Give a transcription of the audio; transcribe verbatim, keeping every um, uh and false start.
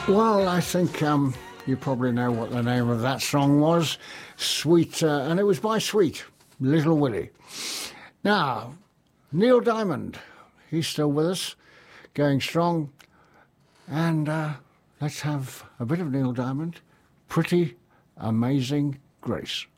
Well, I think um, you probably know what the name of that song was. Sweet, uh, and it was by Sweet, Little Willie. Now, Neil Diamond, he's still with us, going strong. And uh, let's have a bit of Neil Diamond, Pretty Amazing Grace.